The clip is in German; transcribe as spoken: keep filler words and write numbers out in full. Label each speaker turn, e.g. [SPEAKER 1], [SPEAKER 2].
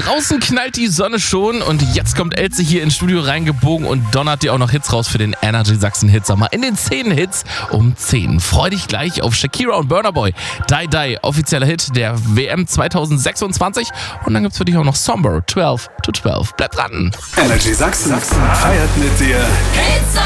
[SPEAKER 1] Draußen knallt die Sonne schon und jetzt kommt Elze hier ins Studio reingebogen und donnert dir auch noch Hits raus für den Energy Sachsen Hitsommer. In den zehn Hits um zehn. Freu dich gleich auf Shakira und Burna Boy. Die Die, offizieller Hit der W M zwanzig sechsundzwanzig. Und dann gibt's für dich auch noch Somber, zwölf to zwölf. Bleib dran.
[SPEAKER 2] Energy Sachsen feiert mit dir